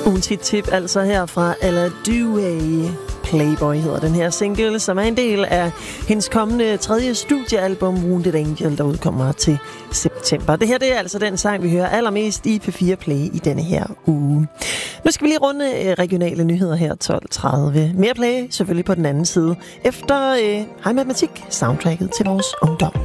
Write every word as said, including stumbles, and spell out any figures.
Ugens hit-tip altså her fra Alla Dewey. Playboy hedder den her single, som er en del af hendes kommende tredje studiealbum Wounded Angel, der udkommer til september. Det her det er altså den sang, vi hører allermest i P fire Play i denne her uge. Nu skal vi lige runde regionale nyheder her tolv tredive. Mere Play selvfølgelig på den anden side. Efter øh, Hej Matematik, soundtracket til vores ungdom.